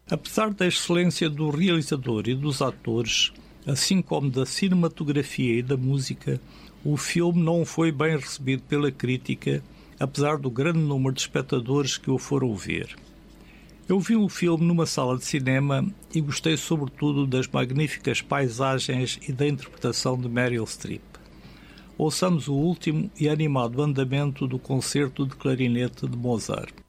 Apesar da excelência do realizador e dos atores, assim como da cinematografia e da música, o filme não foi bem recebido pela crítica, apesar do grande número de espectadores que o foram ver. Eu vi o filme numa sala de cinema e gostei sobretudo das magníficas paisagens e da interpretação de Meryl Streep. Ouçamos o último e animado andamento do concerto de clarinete de Mozart.